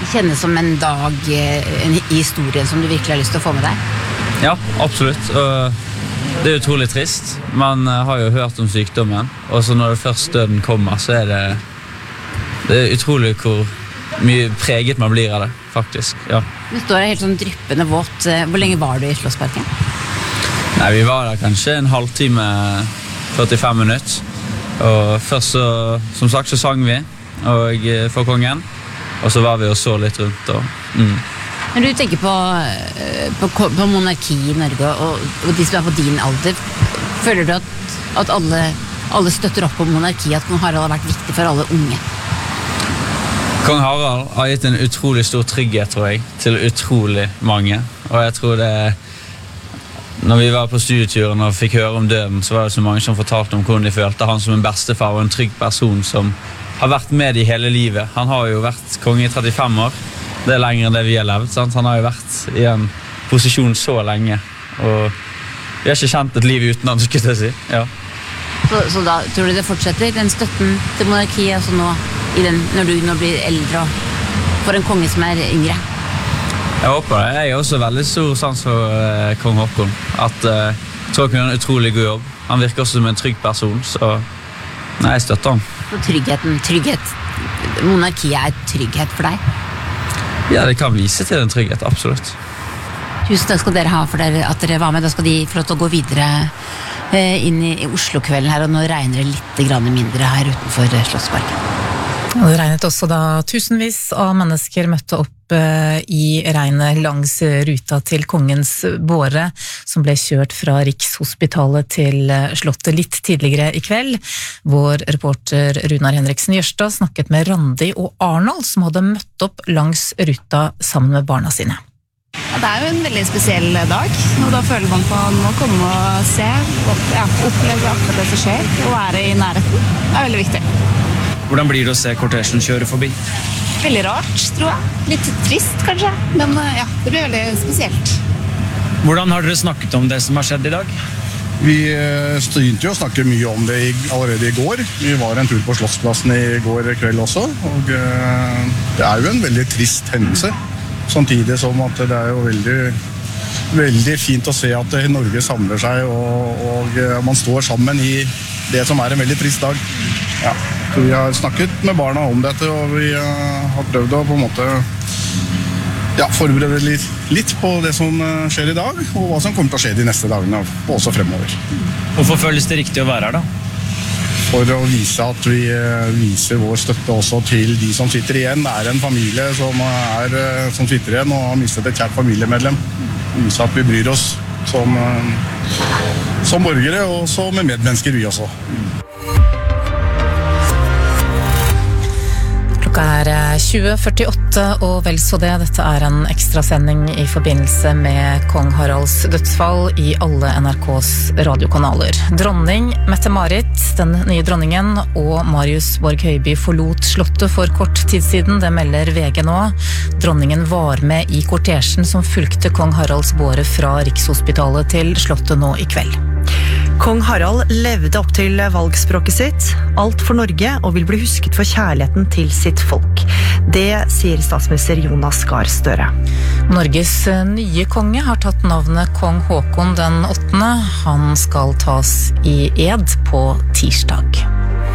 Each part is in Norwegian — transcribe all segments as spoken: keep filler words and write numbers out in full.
kjennes som en dag en, i historien som du virkelig har lyst til å få med deg? Ja, absolutt. Og det er utrolig trist. Man har jo hørt om sykdommen, og så når det først døden kommer, så er det, det er utrolig hvor mye preget man blir av det, faktisk. Ja. Du står her helt sånn dryppende våt. Hvor lenge var du i Slottsparken? Nei, vi var der kanskje en halvtime, førtifem minutter. Og først så, som sagt, så sang vi og, for kongen, og så var vi og så litt rundt. Og, mm. Når du tenker på, på, på monarki i Norge og, og de som er på din alder, føler du at, at alle, alle støtter opp på monarki, at kong Harald har vært viktig for alle unge? Kong Harald har gitt en utrolig stor trygghet, tror jeg, til utrolig mange. Og jeg tror det, når vi var på studieturen og fikk høre om døden, så var det så mange som fortalte om hvordan de følte han som en bestefar og en trygg person som har vært med i hele livet. Han har jo vært konge i trettifem år. Det er lenger enn det vi har levd, sant? Han har jo vært i en posisjon så lenge, og vi har ikke kjent et liv uten han, skulle jeg si. Ja. Så, så da tror du det fortsetter, den støtten til monarkiet, altså nå, i den, når du nå blir eldre, og for en konge som er yngre? Jeg håper det. Jeg er også veldig stor sans for uh, kong Håkon. At, uh, jeg tror han gjør en utrolig god jobb. Han virker også som en trygg person, så nei, jeg støtter han. Så tryggheten, trygghet, monarkiet er trygghet for deg? Ja, det kan vise til en trygghet, absolutt. Tusen takk skal dere ha for dere, at dere var med. Da skal de få lov til å gå videre eh, inn i, i Oslo-kvelden her, og nå regner det litt grann mindre her utenfor Slottsparken. Og det regnet også da tusenvis av mennesker møtte opp eh, i regnet langs ruta til kongens båre, som ble kjørt fra Rikshospitalet til Slottet litt tidligere i kveld. Vår reporter Runar Henriksen Jørstad snakket med Randi og Arnold, som hadde møtt opp langs ruta sammen med barna sine. Ja, det er jo en veldig spesiell dag, og da føler man på å komme og se, og, ja, oppleve akkurat det som skjer, og være i nærheten. Det er veldig viktig. Hvordan blir det å se kortesjen kjøre forbi? Veldig rart, tror jeg. Litt trist, kanskje, men ja, det blir veldig spesielt. Hvordan har dere snakket om det som har skjedd i dag? Vi begynte jo å snakke mye om det allerede i går. Vi var en tur på Slottsplassen i går kveld også, og det er jo en veldig trist hendelse. Samtidig som at det er jo veldig, veldig fint å se at Norge samler seg, og, og man står sammen i det som er en veldig trist dag. Ja. Så vi har snakket med barna om dette, og vi har prøvd å på en måte ja, forberede litt, litt på det som skjer i dag, og hva som kommer til å skje de neste dagene, og også fremover. Hvorfor føles det riktig å være her da? For å vise at vi viser vår støtte også til de som sitter igjen. Det er en familie som, er, som sitter igjen og har mistet et kjært familiemedlem. Vise at vi bryr oss som, som borgere, og som medmennesker vi også. Klokka er tjue førtiåtte, og vel så det. Dette er en ekstrasending i forbindelse med kong Haralds dødsfall i alle N R K's radiokanaler. Dronning Mette-Marit, den nye dronningen, og Marius Borg Høiby forlot Slottet for kort tid siden. Det melder V G nå. Dronningen var med i kortesjen som fulgte kong Haralds båre fra Rikshospitalet til Slottet nå i kveld. Kong Harald levde opp til valgspråket sitt, alt for Norge, og vil bli husket for kjærligheten til sitt folk. Det sier statsminister Jonas Gahr Støre. Norges nye konge har tatt navnet kong Håkon den åttende. Han skal tas i ed på tirsdag.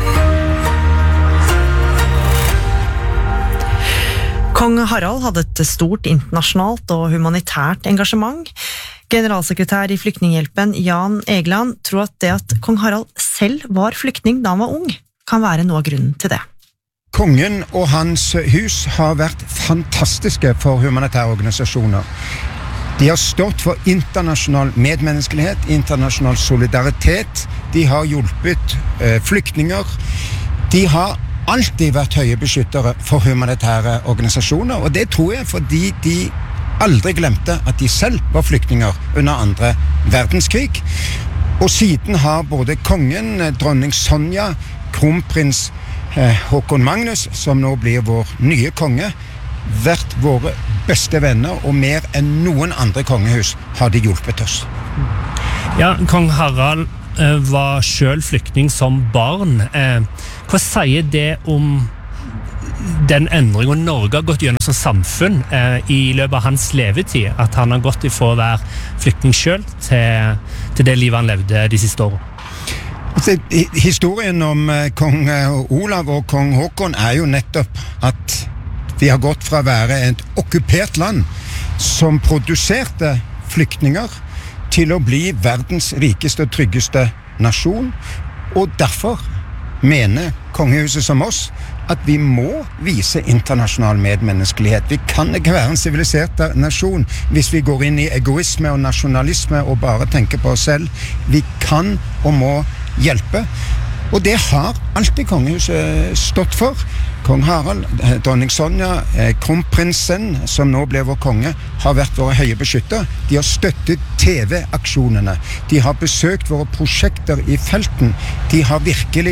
Kong Harald hadde et stort internasjonalt og humanitært engasjement. Generalsekretær i Flyktninghjelpen Jan Egeland tror at det at kong Harald selv var flyktning da han var ung, kan være noe av grunnen til det. Kongen og hans hus har vært fantastiske for humanitære organisasjoner. De har stått for internasjonal medmenneskelighet, internasjonal solidaritet. De har hjulpet eh, flyktninger. De har alltid vært høye beskyttere for humanitære organisasjoner, og det tror jeg fordi de aldri glemte at de selv var flyktninger under andre verdenskrig. Og siden har både kongen, dronning Sonja, kronprins eh, Håkon Magnus, som nå blir vår nye konge, vært våre beste venner, og mer enn noen andre kongehus har de hjulpet oss. Ja, kong Harald eh, var selv flyktning som barn. Eh, hva sier det om den endringen Norge har gått gjennom som samfunn eh, i løpet av hans levetid, at han har gått ifra å være flyktning selv til, til det livet han levde de siste årene. Altså, historien om eh, kong Olav og kong Håkon er jo nettopp at vi har gått fra å være et okkupert land som produserte flyktninger til å bli verdens rikeste og tryggeste nasjon, og derfor mener kongehuset som oss at vi må vise internasjonal medmenneskelighet. Vi kan ikke være en sivilisert nasjon hvis vi går inn i egoisme og nasjonalisme og bare tenker på oss selv. Vi kan og må hjelpe, og det har alltid kongehuset stått for. Kong Harald, dronning Sonja, kronprinsen, som nå ble vår konge, har vært våre høye beskytter. De har støttet T V-aksjonene. De har besøkt våre prosjekter i felten. De har virkelig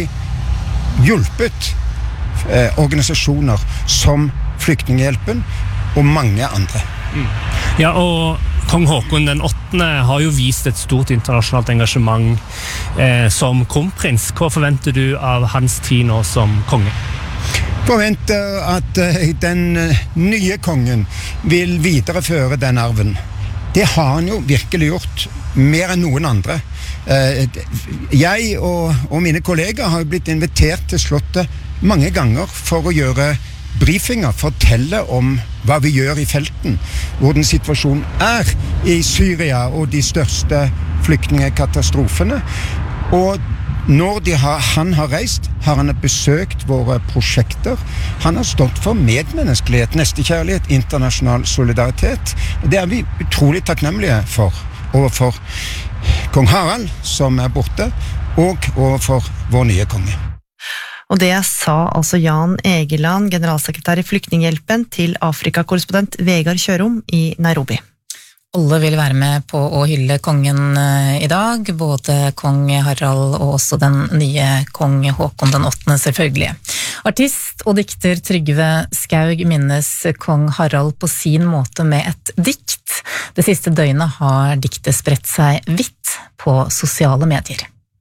hjulpet eh, organisasjoner som Flyktninghjelpen og mange andre. Mm. Ja, og kong Håkon den åttende har jo vist et stort internasjonalt engasjement eh, som kronprins. Hva forventer du av hans tid nå som konge? Forventer at uh, den uh, nye kongen vil videreføre den arven. Det har han jo virkelig gjort, mer enn noen andre. Uh, jeg og, og mine kolleger har blitt invitert til slottet mange ganger for å gjøre briefinger, fortelle om hva vi gjør i felten, hvordan situasjonen er i Syria og de største flyktningekatastrofene. Og når de har, han har reist, har han besøkt våre prosjekter. Han har stått for medmenneskelighet, nestekjærlighet, internasjonal solidaritet. Det er vi utrolig takknemlige for, overfor kong Harald, som er borte, og overfor vår nye konge. Og det sa altså Jan Egeland, generalsekretær i Flyktninghjelpen, til Afrikakorrespondent Vegard Kjørom i Nairobi. Alle vil være med på å hylle kongen i dag, både kong Harald og også den nye kong Håkon den åttende selvfølgelig. Artist og dikter Trygve Skaug minnes kong Harald på sin måte med et dikt. Det siste døgnet har diktet spredt seg vidt på sosiale medier.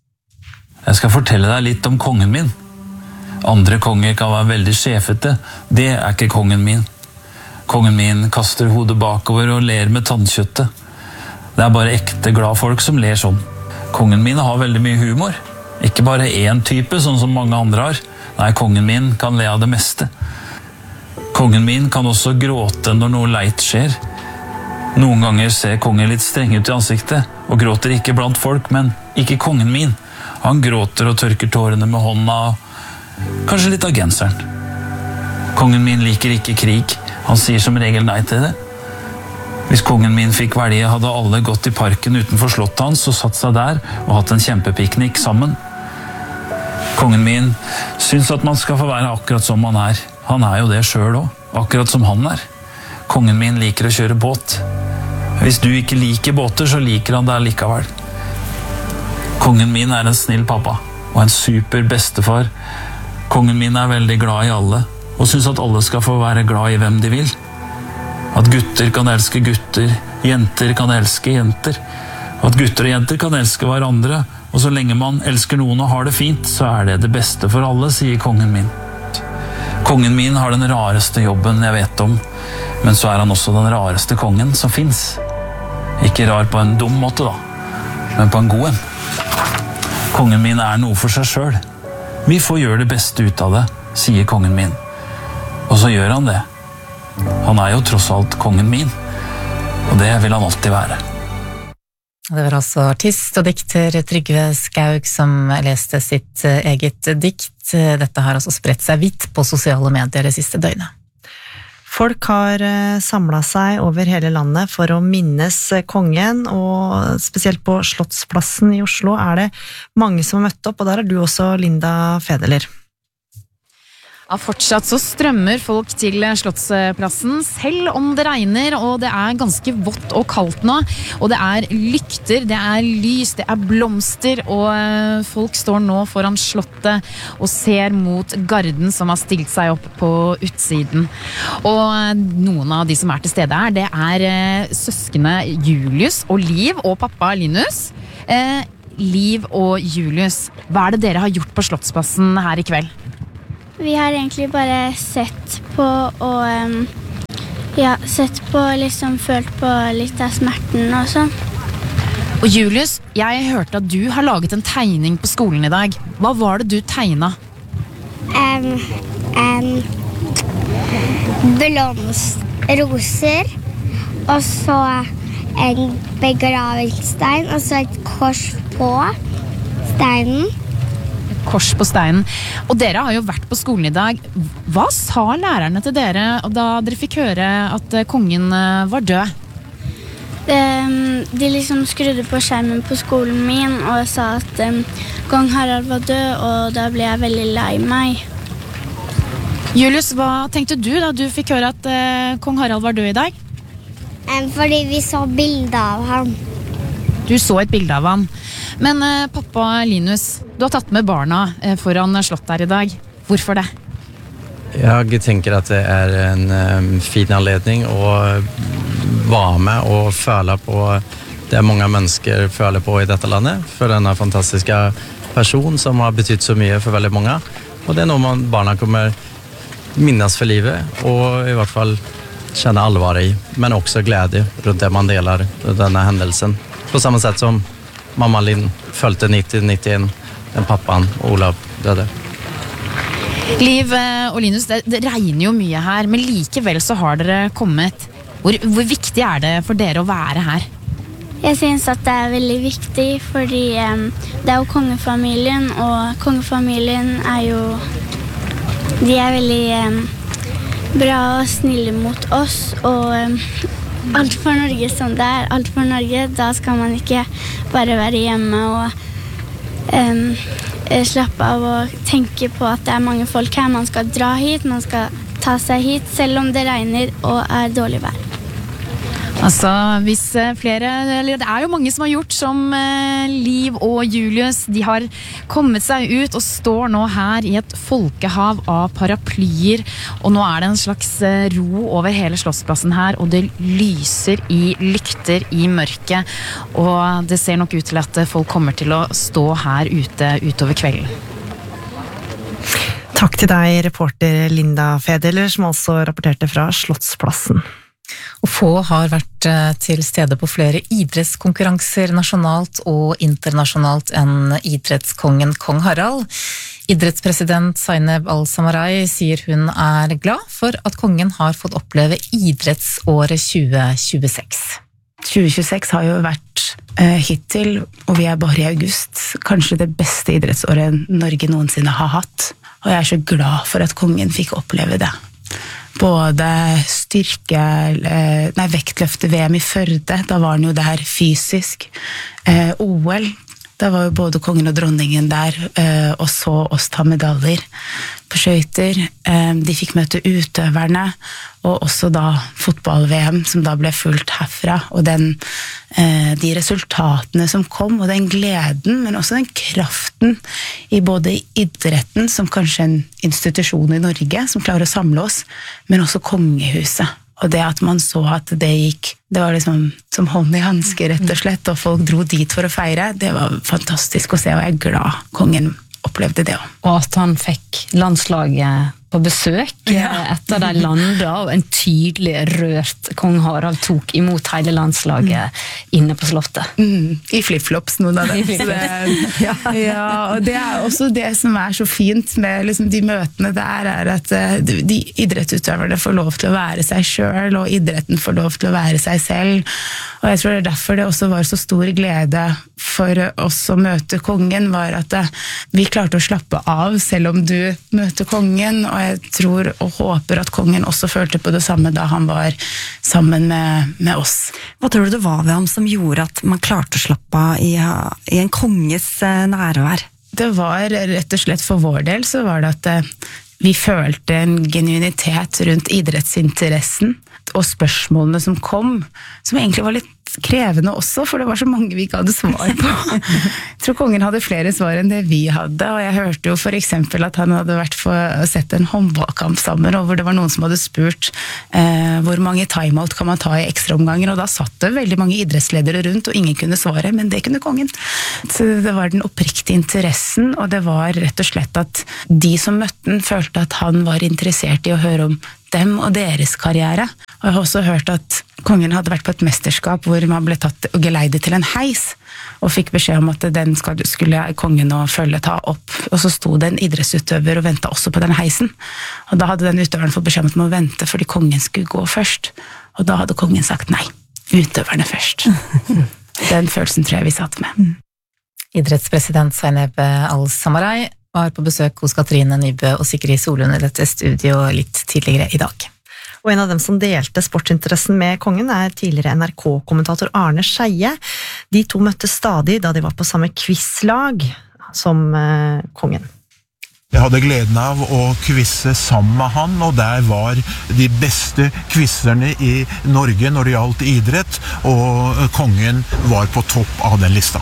Jeg skal fortelle deg litt om kongen min. Andre konger kan være veldig sjefete, det er ikke kongen min. Kongen min kaster hodet bakover og ler med tannkjøttet. Det er bare ekte glad folk som ler sånn. Kongen min har veldig mye humor. Ikke bare én type, sånn som mange andre har. Nei, kongen min kan le av det meste. Kongen min kan også gråte når noe leit skjer. Noen ganger ser kongen litt streng ut i ansiktet, og gråter ikke blant folk, men ikke kongen min. Han gråter og tørker tårene med hånda, kanskje litt av genseren. Kongen min liker ikke krig. Han sier som regel nei til det. Hvis kongen min fikk velge, hadde alle gått i parken utenfor slottet hans og satt seg der og hatt en kjempepiknik sammen. Kongen min syns at man skal få være akkurat som man er. Han er jo det selv også, akkurat som han er. Kongen min liker å kjøre båt. Hvis du ikke liker båter, så liker han det likevel. Kongen min er en snill pappa og en super bestefar. Kongen min er veldig glad i alle og synes at alle skal få være glad i hvem de vil. At gutter kan elske gutter, jenter kan elske jenter. At gutter og jenter kan elske hverandre, og så lenge man elsker noen og har det fint, så er det det beste for alle, sier kongen min. Kongen min har den rareste jobben jeg vet om, men så er han også den rareste kongen som finnes. Ikke rar på en dum måte da, men på en god en. Kongen min er noe for seg selv. Vi får gjøre det beste ut av det, sier kongen min. Og så gjør han det. Han er jo tross alt kongen min, og det vil han alltid være. Det var altså artist og dikter Trygve Skaug som leste sitt eget dikt. Dette har også spredt seg vidt på sosiale medier det siste døgnet. Folk har samlet seg over hele landet for å minnes kongen, og spesielt på Slottsplassen i Oslo er det mange som har møtt opp, og der er du også, Linda Fedeler. Ja, fortsatt så strømmer folk til Slottsplassen, selv om det regner, og det er ganske vått og kaldt nå, og det er lykter, det er lys, det er blomster, og folk står nå foran slottet og ser mot garden som har stilt seg opp på utsiden. Og noen av de som er til stede her, det er søskene Julius og Liv og pappa Linus. Eh, Liv og Julius, hva er det dere har gjort på Slottsplassen her i kveld? Vi har egentlig bare sett på og um, ja, sett på, liksom følt på litt av smerten og sånn. Og Julius, jeg hørte at du har laget en tegning på skolen i dag. Hva var det du tegnet? Um, um, blomst, roser, og så en begravelsestein, og så et kors på steinen. Kors på steinen. Og dere har jo vært på skolen i dag. Hva sa lærerne til dere da dere fikk høre at kongen var død? De, de liksom skrudde på skjermen på skolen min og sa at um, kong Harald var død, og da ble jeg veldig lei meg. Julius, hva tenkte du da du fikk høre at uh, kong Harald var død i dag? Um, fordi vi så bilder av ham. Du så et bilde av ham. Men uh, pappa Linus, du har tatt med barna uh, foran slottet her i dag. Hvorfor det? Jeg tenker at det er en um, fin anledning å være med og føle på det mange mennesker føler på i dette landet, for denne fantastiske person som har betydd så mye for veldig mange. Og det er noe man, barna kommer minnes for livet, og i hvert fall kjenne alvor i, men også glede rundt det man deler denne hendelsen. På samme sett som mamma Linn følte nitti nittien, den pappaen Olav døde. Liv og Linus, det, det regner jo mye her, men likevel så har dere kommet. Hvor, hvor viktig er det for dere å være her? Jeg synes at det er veldig viktig, fordi um, det er jo kongefamilien, og kongefamilien er jo, de er veldig um, bra og snille mot oss, og um, alt for Norge som det er, alt for Norge, da skal man ikke bare være hjemme og um, slappe av og tenke på at det er mange folk her. Man skal dra hit, man skal ta seg hit, selv om det regner og er dårlig vær. Altså, hvis flere, eller det er jo mange som har gjort som eh, Liv og Julius, de har kommet seg ut og står nå her i et folkehav av paraplyer, og nå er det en slags eh, ro over hele Slottsplassen her, og det lyser i lykter i mørket, og det ser nok ut til at folk kommer til å stå her ute utover kvelden. Takk til deg, reporter Linda Fedeler, som altså rapporterte fra Slottsplassen. Og få har vært til stede på flere idrettskonkurranser nasjonalt og internasjonalt enn idrettskongen kong Harald. Idrettspresident Zainab Al-Samarai sier hun er glad for at kongen har fått oppleve idrettsåret tjue tjueseks. tjue tjueseks har jo vært eh, hittil, og vi er bare i august, kanskje det beste idrettsåret Norge noensinne har hatt. Og jeg er så glad for at kongen fikk oppleve det. Både styrke, nei, vektløfte-V M i Førde, da var han jo der fysisk. Eh, O L, da var jo både kongen og dronningen der, eh, og så oss ta medaljer på skøyter. Eh, de fikk møte utøverne, og også da fotball-V M, som da ble fulgt herfra. Og den, eh, de resultatene som kom, og den gleden, men også den kraften i både idretten, som kanskje en institusjon i Norge, som klarer å samle oss, men også kongehuset. Og det at man så at det gikk, det var liksom som hånd i hanske rett og slett, og folk dro dit for å feire, det var fantastisk å se, og jeg er glad kongen opplevde det også. Og at han fikk landslaget på besøk ja. etter de landet, og en tydelig rørt kong Harald tok imot hele landslaget mm. inne på slottet. Mm. I flip-flops, noen av dem. ja. ja, og det er også det som er så fint med liksom, de møtene der, er at uh, de idrettsutøverne får lov til å være seg selv, og idretten får lov til å være seg selv. Og jeg tror det er derfor det også var så stor glede for oss å møte kongen, var at uh, vi klarte å slappe av selv om du møter kongen, og jeg tror og håper at kongen også følte på det samme da han var sammen med, med oss. Hva tror du det var ved ham som gjorde at man klarte å slappe av i, i en konges nærvær? Det var rett og slett for vår del, så var det at vi følte en genuinitet rundt idrettsinteressen, og spørsmålene som kom, som egentlig var litt krevende også, for det var så mange vi ikke hadde svar på. Jeg tror kongen hadde flere svar enn det vi hadde, og jeg hørte jo for eksempel at han hadde vært for sett en håndballkamp sammen, og hvor det var noen som hadde spurt eh, hvor mange timeout kan man ta i ekstraomganger, og da satt det veldig mange idrettsledere rundt, og ingen kunne svare, men det kunne kongen. Så det var den oppriktige interessen, og det var rett og slett at de som møtte den følte at han var interessert i å høre om dem og deres karriere. Og jeg har også hørt at kongen hadde vært på et mesterskap hvor man ble tatt og geleidet til en heis, og fikk beskjed om at den skulle kongen og følge ta opp. Og så sto det en idrettsutøver og ventet også på den heisen. Og da hadde den utøveren fått beskjed om at man må vente fordi kongen skulle gå først. Og da hadde kongen sagt nei, utøverne først. Den følelsen tror jeg vi satt med. Idrettspresident Zaineb Al-Samarai var på besøk hos Katrine Nybø og Sigrid Solund i dette studio litt tidligere i dag. Og en av dem som delte sportsinteressen med kongen er tidligere N R K-kommentator Arne Scheie. De to møttes stadig da de var på samme quizlag som eh, kongen. Jeg hadde gleden av å quizze sammen med han, og der var de beste quizerne i Norge når det gjaldt idrett, og kongen var på topp av den lista.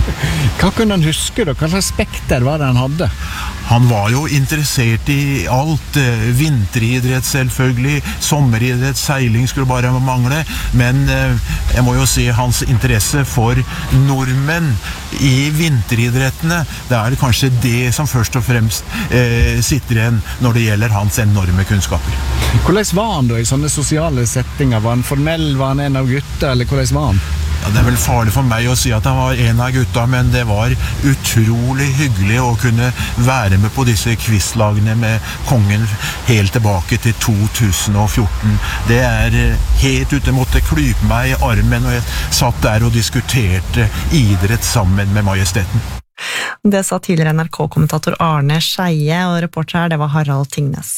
Hva kunne han huske da? Hva slags spekter var det han hadde? Han var jo interessert i alt, vinteridrett selvfølgelig, sommeridrett, seiling skulle bare mangle, men jeg må jo si hans interesse for nordmenn i vinteridrettene, det er kanskje det som først og fremst eh, sitter igjen når det gjelder hans enorme kunnskaper. Hvordan var han da i sånne sosiale settinger? Var han formell, var han en av gutta, eller hvordan var han? Ja, det er vel farlig for meg å si at han var en av gutta, men det var utrolig hyggelig å kunne være med på disse quizlagene med kongen helt tilbake til to tusen og fjorten. Det er helt ute, måtte klype meg i armen, og jeg satt der og diskuterte idrett sammen med majesteten. Det sa tidligere N R K-kommentator Arne Scheie, og reporter her, det var Harald Tingnes.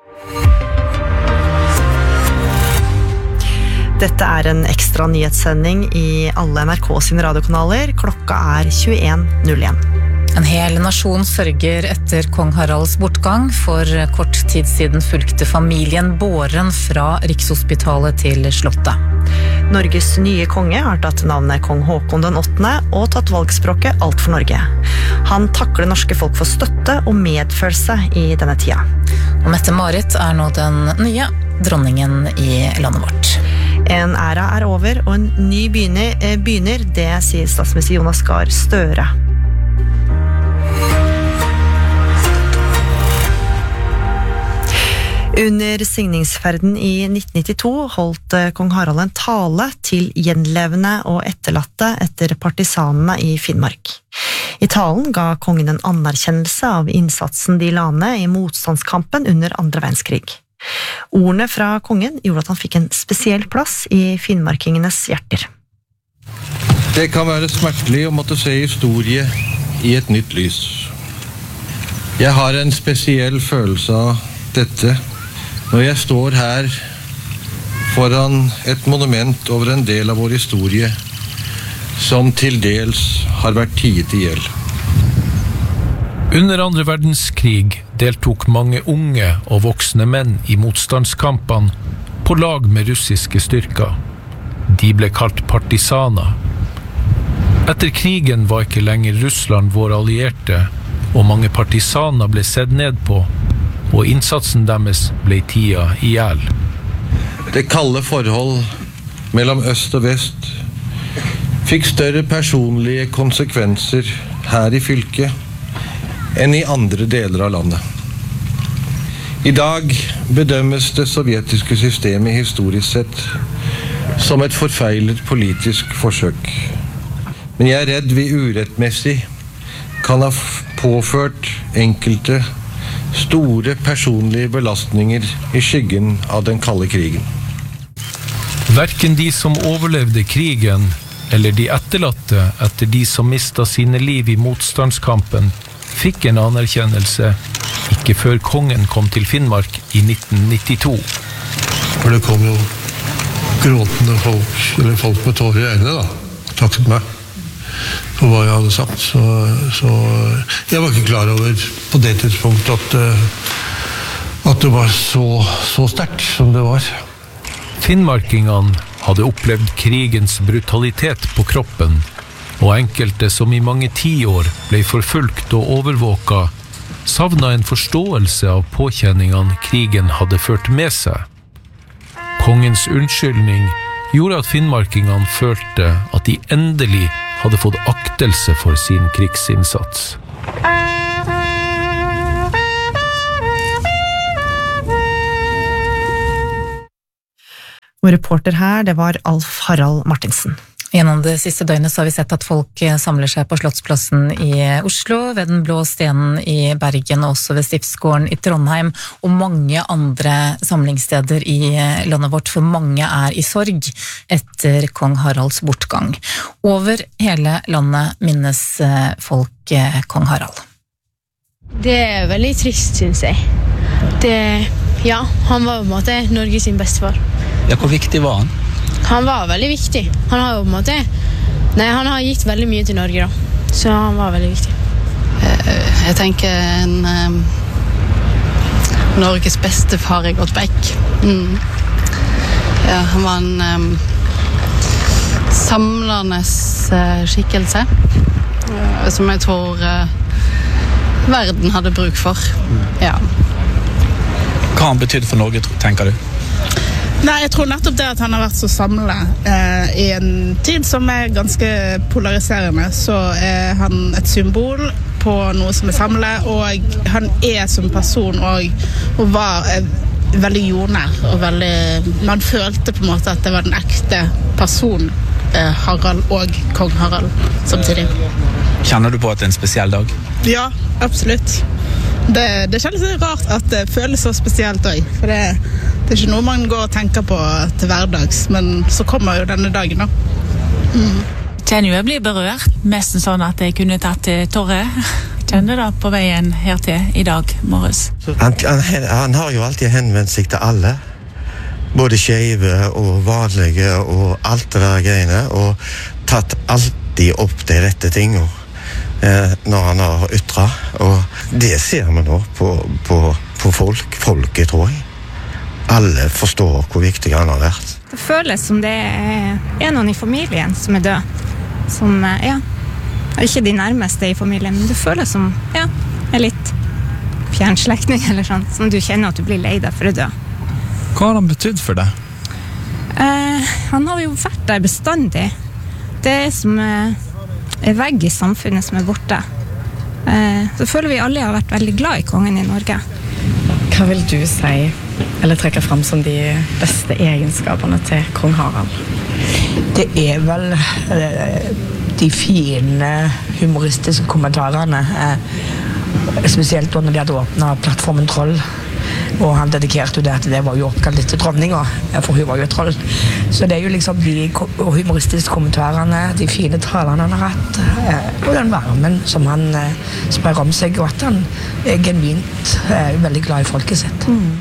Dette er en ekstra nyhetssending i alle N R K sine radiokanaler. Klokka er tjueen null én. En hel nasjon sørger etter kong Haralds bortgang. For kort tid siden fulgte familien båren fra Rikshospitalet til Slottet. Norges nye konge har tatt navnet kong Håkon den åttende og tatt valgspråket Alt for Norge. Han takler norske folk for støtte og medfølelse i denne tida. Og Mette-Marit er nå den nye dronningen i landet vårt. En æra er over, og en ny begynner, begynner det sier statsminister Jonas Gahr Støre. Under signingsferden i nitten nittito holdt kong Harald en tale til gjenlevende og etterlatte etter partisanene i Finnmark. I talen ga kongen en anerkjennelse av innsatsen de la ned i motstandskampen under andre verdenskrig. Ordene fra kongen gjorde at han fikk en spesiell plass i finnmarkingenes hjerter. Det kan være smertelig å måtte se historie i et nytt lys. Jeg har en spesiell følelse av dette når jeg står her foran et monument over en del av vår historie som til dels har vært tiet i hjel. Under andre verdenskrig deltok mange unge og voksne menn i motstandskampene på lag med russiske styrker. De ble kalt partisaner. Etter krigen var ikke lenger Russland vår allierte, og mange partisaner ble sett ned på, og innsatsen deres ble tida i hjel. Det kalde forhold mellom øst og vest fikk større personlige konsekvenser her i fylket enn i andre deler av landet. I dag bedømmes det sovjetiske systemet historisk sett som et forfeilet politisk forsøk. Men jeg er redd vi urettmessig kan ha påført enkelte store personlige belastninger i skyggen av den kalde krigen. Hverken de som overlevde krigen, eller de etterlatte etter de som mistet sine liv i motstandskampen, fikk en anerkjennelse ikke før kongen kom til Finnmark i nitten nittito. For det kom jo gråtende folk, eller folk med tårer i øynene da, takket meg for hva jeg hadde sagt. Så, så jeg var ikke klar over på det tidspunktet at, at det var så, så sterkt som det var. Finnmarkingene hadde opplevd krigens brutalitet på kroppen, og enkelte som i mange tiår ble forfulgt og overvåka, savna en forståelse av påkjenningene krigen hadde ført med seg. Kongens unnskyldning gjorde at finnmarkingene følte at de endelig hadde fått aktelse for sin krigsinnsats. Og reporter her, det var Alf Harald Martinsen. Gjennom det siste døgnet så har vi sett at folk samler seg på Slottsplassen i Oslo, ved den blå stenen i Bergen og også ved Stiftsgården i Trondheim, og mange andre samlingssteder i landet vårt, for mange er i sorg etter kong Haralds bortgang. Over hele landet minnes folk kong Harald. Det er veldig trist, synes jeg. Det, ja, han var på en måte Norges sin bestefar. Ja, hvor viktig var han? Han var veldig viktig. Han har jo på en måte Nei, han har gitt veldig mye til Norge da. Så han var veldig viktig. Jeg tenker en um, Norges beste far er gått vekk. Mm. Ja, han var en um, samlende uh, skikkelse uh, som jeg tror uh, verden hadde bruk for. Ja. Hva han betydde for Norge, tenker du? Nei, jeg tror nettopp det at han har vært så samlet eh, i en tid som er ganske polariserende, så er han et symbol på noe som er samlet, og han er som person og, og var eh, veldig jordnær, og veldig, man følte på en måte at det var den ekte person, eh, Harald og kong Harald samtidig. Kjenner du på at det er en spesiell dag? Ja, absolutt. Det, det kjennes litt rart at det føles så spesielt også, for det, det er ikke noe man går og tenker på til hverdags, men så kommer jo denne dagen da. Mm. Kjenner jo jeg blir berørt, mest sånn at jeg kunne tatt til Torre. Kjenner da på veien her til i dag morges. Han, han, han har jo alltid henvendt seg til alle, både skeive og vanlige og alt det der greiene, og tatt alltid opp de rette tingene når han har ytret, og det ser vi nå på, på, på folk, folket tror jeg. Alle forstår hvor viktig han har vært. Det føles som det er noen i familien som er død, som, ja, ikke de nærmeste i familien, men det føles som, ja, er litt fjernslekting eller sånn, som du kjenner at du blir lei deg for å dø. Hva har han betydd for deg? Eh, han har jo vært der bestandig. Det er som eh, en vegg i samfunnet som er borte. Eh, så føler vi alle har vært veldig glad i kongen i Norge. Hva vil du si, eller trekke frem som de beste egenskapene til kong Harald? Det er vel eh, de fine humoristiske kommentarene, eh, spesielt når de hadde åpnet plattformen Troll, og han dedikerte jo det at det var jo oppkalt litt til dronninga, for hun var jo et troll. Så det er jo liksom de humoristiske kommentarene, de fine talene han har hatt, og den varmen som han sprer om seg, og at han er genuint er veldig glad i folket sitt. Mm.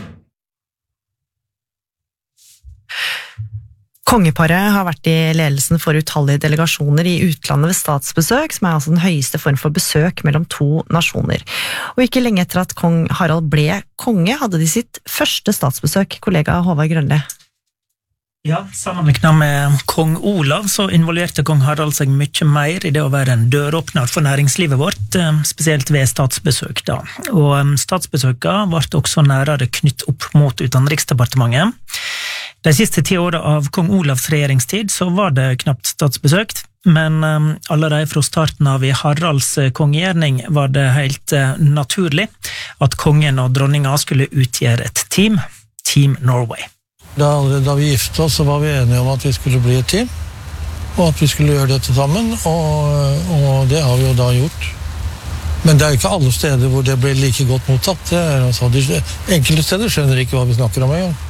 Kongeparet har vært i ledelsen for utallige delegasjoner i utlandet ved statsbesøk, som er altså den høyeste form for besøk mellom to nasjoner. Og ikke lenge etter at kong Harald ble konge, hadde de sitt første statsbesøk, kollega Håvard Grønli. Ja, sammenlignet med kong Olav så involverte kong Harald seg mye mer i det å være en døråpner for næringslivet vårt, spesielt ved statsbesøk da. Og statsbesøkene ble også nærere knytt opp mot Utenriksdepartementet. De siste ti årene av kong Olavs regjeringstid så var det knapt statsbesøkt, men um, allerede fra starten av i Haralds kongegjerning var det helt uh, naturlig at kongen og dronninga skulle utgjøre et team, Team Norway. Da, da vi gifte oss så var vi enige om at vi skulle bli et team, og at vi skulle gjøre dette sammen, og, og det har vi jo da gjort. Men det er jo ikke alle steder hvor det ble like godt mottatt. Det er, altså, de, enkelte steder skjønner ikke hva vi snakker om en gang.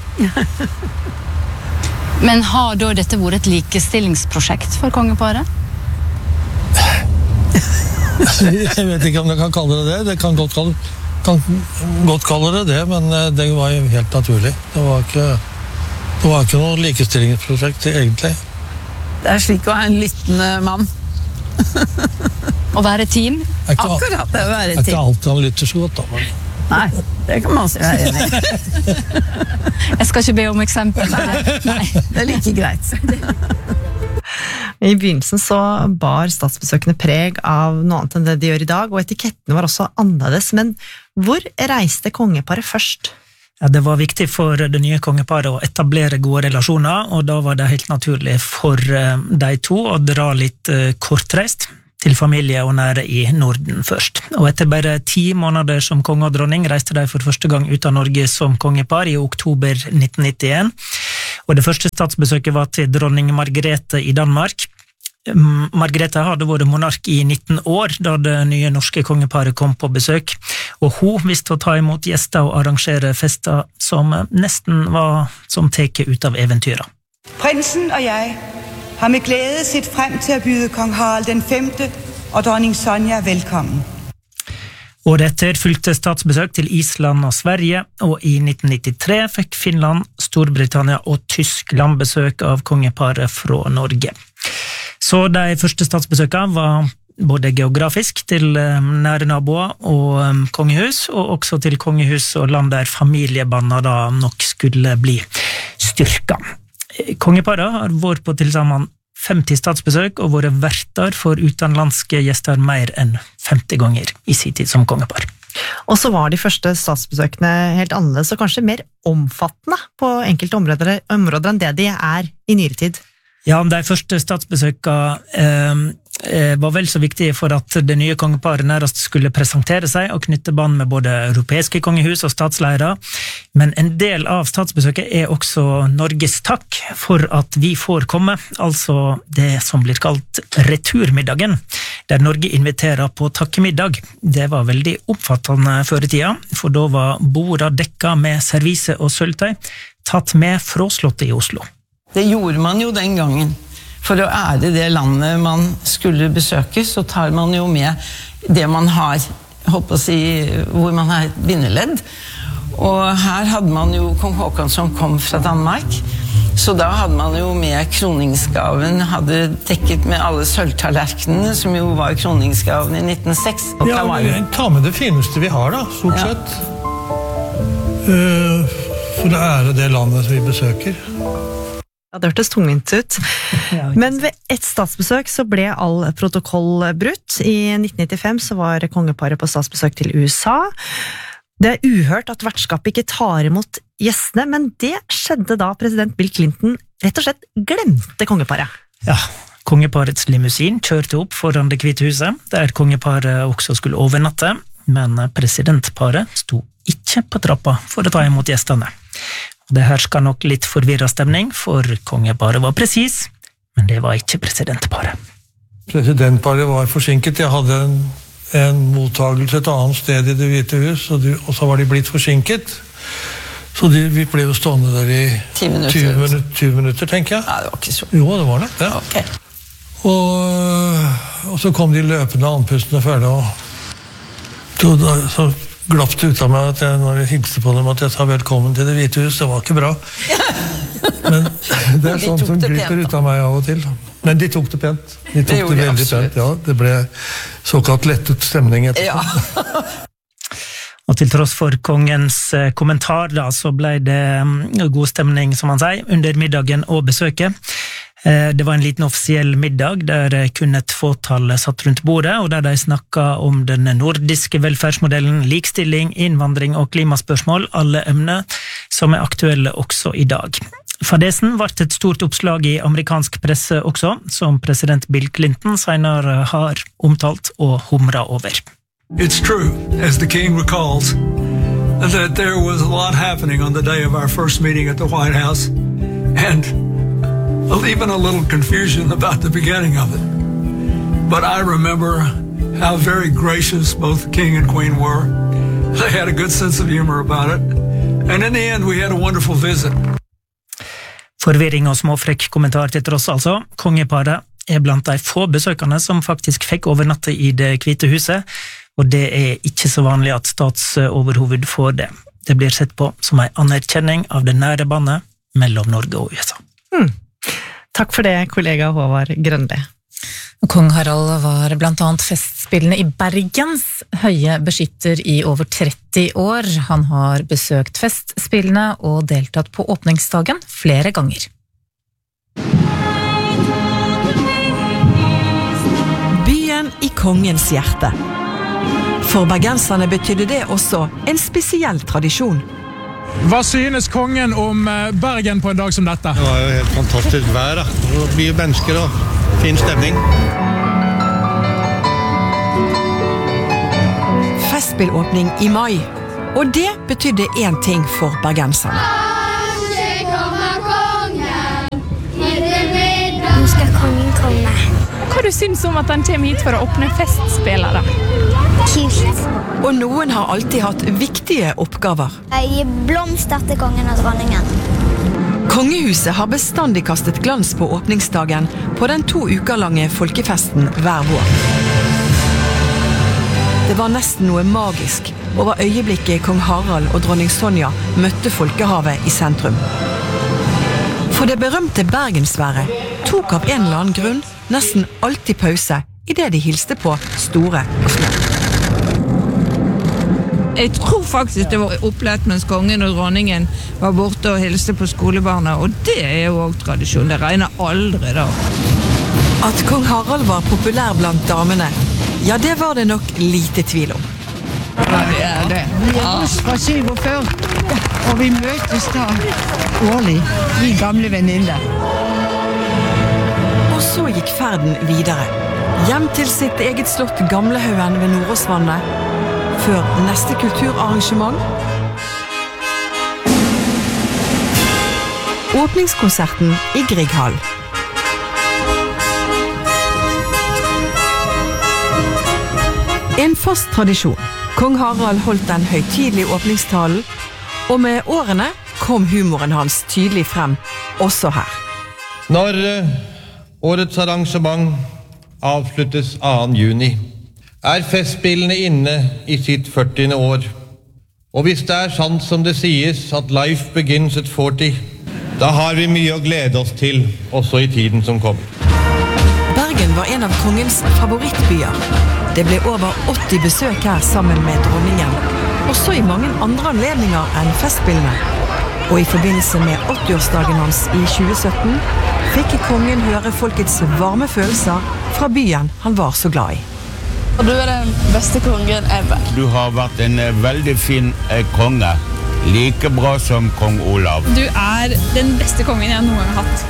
Men har da dette vært et likestillingsprosjekt for kongeparet? Jeg vet ikke om jeg kan kalle det det. Det kan godt kalle, kan godt kalle det det, men det var jo helt naturlig. Det var ikke, det var ikke noe likestillingsprosjekt egentlig. Det er slik å ha en lyttende mann. Å være team? Ikke, Akkurat det å være team. Det er team. ikke alltid han lytter så godt da, men Nei, det kan man også være enig i. Jeg skal ikke be om eksempel. Nei, nei, det er like greit. I begynnelsen så bar statsbesøkende preg av noe annet enn det de gjør i dag, og etiketten var også annerledes, men hvor reiste kongeparet først? Ja, det var viktig for det nye kongeparet å etablere gode relasjoner, og da var det helt naturlig for de to å dra litt kortreist til familie og nære i Norden først. Og etter bare ti måneder som konge og dronning reiste de for første gang ut av Norge som kongepar i oktober nitten nittien. Og det første statsbesøket var til dronning Margrethe i Danmark. Margrethe hadde vært monark i nitten år da det nye norske kongeparet kom på besøk, og hun visste å ta imot gjester og arrangere fester som nesten var som teke ut av eventyra. Prinsen og jeg har med glæde sett frem til å byde kong Harald den femte og dronning Sonja velkommen. Året etter fulgte statsbesøk til Island og Sverige, og i nitten nittitre fikk Finland, Storbritannia og Tyskland besøk av kongeparet fra Norge. Så de første statsbesøkene var både geografisk til nære naboer og kongehus, og også til kongehus og land der familiebåndene da nok skulle bli styrket. Kongeparet har vært på til sammen femti statsbesøk og vært verter for utenlandske gjester mer enn femti ganger i sin tid som kongepar. Og så var de første statsbesøkene helt annerledes og kanskje mer omfattende på enkelte områder, områder enn det de er i nyere tid. Ja, de første statsbesøkene eh, var vel så viktige for at det nye kongeparet nærmest skulle presentere seg og knytte bånd med både europeiske kongehus og statsleiere, men en del av statsbesøket er også Norges takk for at vi får komme, altså det som blir kalt returmiddagen, der Norge inviterer på takkemiddag. Det var veldig oppfattende før i tida, for da var borda dekka med servise og sølvtøy, tatt med fra slottet i Oslo. Det gjorde man jo den gangen. For å ære det landet man skulle besøke, så tar man jo med det man har, håper å si, hvor man har bindeledd. Og her hadde man jo kong Håkon som kom fra Danmark, så da hadde man jo med kroningsgaven, hadde dekket med alle sølvtallerkenene, som jo var kroningsgaven i nitten null seks. Ja, ta med det fineste vi har da, stort ja. sett. Uh, for å ære det landet vi besøker. Ja, det hørtes tungvint ut. Men ved et statsbesøk så ble all protokoll brutt. I nitten nittifem så var kongeparet på statsbesøk til U S A. Det er uhørt at vertskapet ikke tar imot gjestene, men det skjedde da president Bill Clinton rett og slett glemte kongeparet. Ja, kongeparets limousin kjørte opp foran det hvite huset, der kongeparet også skulle overnatte, men presidentparet sto ikke på trappa for å ta imot gjestene. Det hersker nok litt forvirret stemning, for kongeparet var presis, men det var ikke presidentparet. Presidentparet var forsinket. Jeg hadde en, en mottagelse et annet sted i Det hvite hus, og, de, og så var de blitt forsinket. Så de, vi ble jo stående der i tyve minutter, tyve minutter, tenker jeg. Ja, det var ikke så. Jo, det var det. Ja. Okay. Og, og så kom de løpende andpustene ferdig, og så, så glapp det ut av meg at jeg, når jeg hilste på dem, at jeg sa velkommen til Det hvite hus. Det var ikke bra. Men det er sånt som glipper ut av meg av og til. Men de tok det pent. De tok det, det veldig pent, ja. Det ble såkalt lettet stemning etterpå. Ja. Og til tross for kongens kommentar da, så ble det god stemning, som han sier, under middagen og besøket. Det var en liten offisiell middag der kun et fåtall satt rundt bordet, og der de snakket om den nordiske velferdsmodellen, likstilling, innvandring og klimaspørsmål, alle emner som er aktuelle også i dag. Fadesen ble et stort oppslag i amerikansk presse også, som president Bill Clinton senere har omtalt og humret over. It's true, as the king recalls, that there was a lot happening on the day of our first meeting at the White House, and even a little confusion about the beginning of it. But I remember how very gracious both the king and queen were. They had a good sense of humor about it. And in the end, we had a wonderful visit. Forvirring og småfrekk kommentar til tross altså. Kongeparet er blant de få besøkende som faktisk fikk overnatte i Det hvite huset, og det er ikke så vanlig at statsoverhoved får det. Det blir sett på som en anerkjenning av det nære båndet mellom Norge og U S A. Hmm. Takk for det, kollega Håvard Grønli. Kong Harald var blant annet festspillende i Bergens høye beskytter i over tretti år. Han har besøkt festspillende og deltatt på åpningsdagen flere ganger. Byen i kongens hjerte. For bergenserne betydde det også en spesiell tradisjon. Hva synes kongen om Bergen på en dag som dette? Det var jo helt fantastisk vær da. Og mye mennesker og fin stemning. Festspillåpning i mai, og det betydde en ting for bergenserne. Nå skal kongen komme. Hva du synes om at han kommer hit for å åpne festspillere? Kult. Og noen har alltid hatt viktige oppgaver. Jeg gir blomster til kongen og dronningen. Kongehuset har bestandig kastet glans på åpningsdagen på den to uker lange folkefesten hver vår. Det var nesten noe magisk over øyeblikket kong Harald og dronning Sonja møtte folkehavet i sentrum. For det berømte bergensværet tok av en eller annen grunn nesten alltid pause i det de hilste på store og små. Jeg tror faktisk det var opplett mens kongen og dronningen var borte og hilste på skolebarna, og det er jo også tradisjon, det regner aldri da. At kong Harald var populær blant damene, ja det var det nok lite tvil om. Ja, det er det. Vi er oss fra syvogfyrre, og vi møtes da årlig, vi gamle venninner. Og så gikk ferden videre, hjem til sitt eget slott Gamlehaugen ved Nordåsvannet, før neste kulturarrangement. Åpningskonserten i Grieghall. En fast tradisjon. Kong Harald holdt den høytidelige åpningstalen, og med årene kom humoren hans tydelig frem, også her. Når uh, årets arrangement avsluttes annen juni, er festspillene inne i sitt førtiende år. Og hvis det er sant som det sies at life begins at forty, da har vi mye å glede oss til, også i tiden som kommer. Bergen var en av kongens favorittbyer. Det ble over åtti besøk her sammen med dronningen, også i mange andre anledninger enn festspillene. Og i forbindelse med åttiårsdagen hans i tjue sytten, fikk kongen høre folkets varme følelser fra byen han var så glad i. Og du er den beste kongen ever. Du har vært en veldig fin konge, like bra som kong Olav. Du er den beste kongen jeg noen gang har hatt.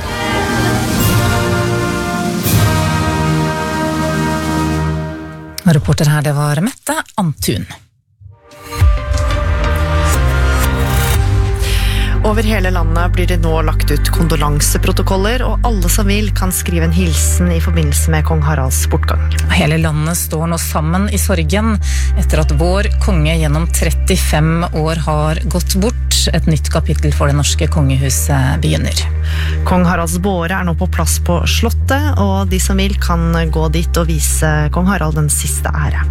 Reporter her, det var Mette Antun. Over hele landet blir det nå lagt ut kondolanseprotokoller, og alle som vil kan skrive en hilsen i forbindelse med kong Haralds bortgang. Hele landet står nå sammen i sorgen etter at vår konge gjennom trettifem år har gått bort. Et nytt kapittel for det norske kongehuset begynner. Kong Haralds båre er nå på plass på slottet, og de som vil kan gå dit og vise kong Harald den siste ære.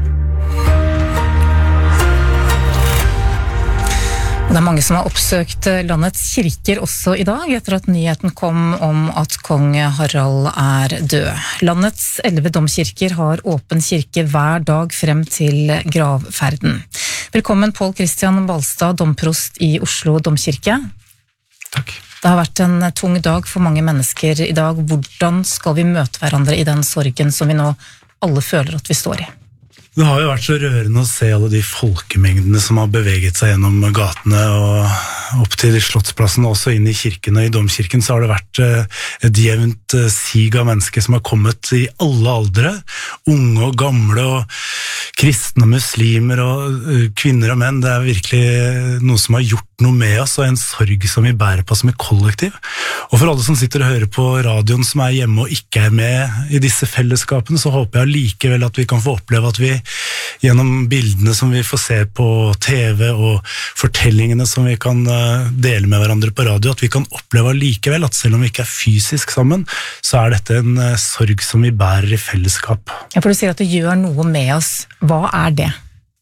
Det er mange som har oppsøkt landets kirker også i dag, etter at nyheten kom om at kong Harald er død. Landets elleve domkirker har åpen kirke hver dag frem til gravferden. Velkommen Pål Christian Balstad, domprost i Oslo domkirke. Takk. Det har vært en tung dag for mange mennesker i dag. Hvordan skal vi møte hverandre i den sorgen som vi nå alle føler at vi står i? Det har jo vært så rørende å se alle de folkemengdene som har beveget seg gjennom gatene og opp til Slottsplassen, og også inn i kirken. Og i domkirken så har det vært et jevnt sig av mennesker som har kommet i alle aldre, unge og gamle, og kristne og muslimer og kvinner og menn. Det er virkelig noe som har gjort noe med oss, og en sorg som vi bærer på som et kollektiv. Og for alle som sitter og hører på radioen som er hjemme og ikke er med i disse fellesskapene, så håper jeg likevel at vi kan få oppleve at vi gjennom bildene som vi får se på T V og fortellingene som vi kan dele med hverandre på radio, at vi kan oppleve likevel at selv om vi ikke er fysisk sammen, så er dette en sorg som vi bærer i fellesskap. Ja, for du sier at det gjør noe med oss. Hva er det?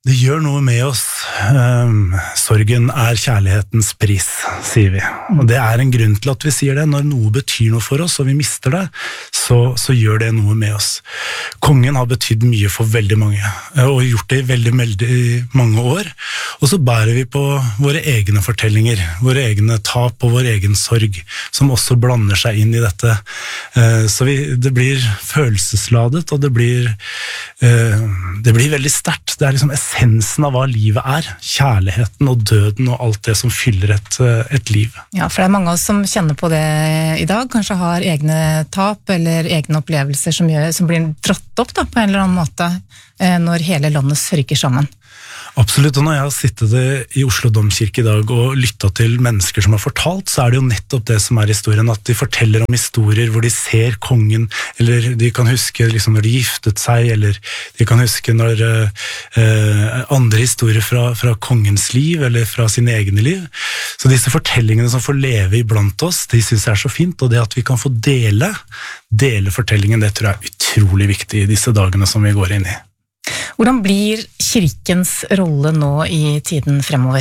Det gjør noe med oss. Um, sorgen er kjærlighetens pris, sier vi. Og det er en grunn til at vi sier det. Når noe betyr noe for oss, og vi mister det, så, så gjør det noe med oss. Kongen har betydd mye for veldig mange, og gjort det i veldig, veldig mange år. Og så bærer vi på våre egne fortellinger, våre egne tap og vår egen sorg, som også blander seg inn i dette. Uh, så vi, det blir følelsesladet, og det blir, uh, det blir veldig sterkt. Det er liksom essensen av hva livet er, kjærligheten og døden og alt det som fyller et, et liv. Ja, for det er mange av oss som kjenner på det i dag, kanskje har egne tap eller egne opplevelser som, gjør, som blir dratt opp da, på en eller annen måte når hele landet sørger sammen. Absolutt, og når jeg har sittet i Oslo Domkirke i dag og lyttet til mennesker som har fortalt, så er det jo nettopp det som er historien, at de forteller om historier hvor de ser kongen, eller de kan huske liksom, når de giftet seg, eller de kan huske når eh, andre historier fra, fra kongens liv, eller fra sine egne liv. Så disse fortellingene som får leve iblant oss, de synes jeg er så fint, og det at vi kan få dele, dele fortellingen, det tror jeg er utrolig viktig i disse dagene som vi går inn i. Hvordan blir kirkens rolle nå i tiden fremover?